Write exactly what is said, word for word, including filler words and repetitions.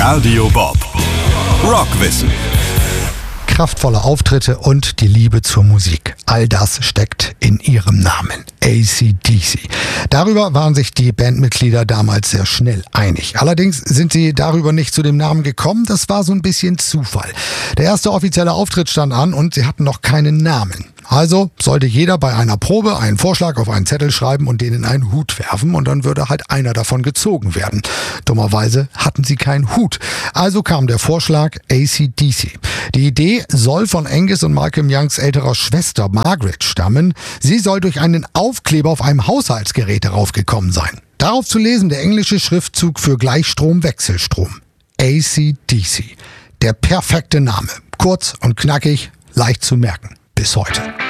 Radio Bob. Rockwissen. Kraftvolle Auftritte und die Liebe zur Musik. All das steckt in ihrem Namen. A C D C. Darüber waren sich die Bandmitglieder damals sehr schnell einig. Allerdings sind sie darüber nicht zu dem Namen gekommen. Das war so ein bisschen Zufall. Der erste offizielle Auftritt stand an und sie hatten noch keinen Namen. Also sollte jeder bei einer Probe einen Vorschlag auf einen Zettel schreiben und den in einen Hut werfen und dann würde halt einer davon gezogen werden. Dummerweise hatten sie keinen Hut. Also kam der Vorschlag A C D C. Die Idee soll von Angus und Malcolm Youngs älterer Schwester Margaret stammen. Sie soll durch einen Aufkleber auf einem Haushaltsgerät darauf gekommen sein. Darauf zu lesen der englische Schriftzug für Gleichstrom-Wechselstrom. A C D C. Der perfekte Name. Kurz und knackig, leicht zu merken. Bis heute.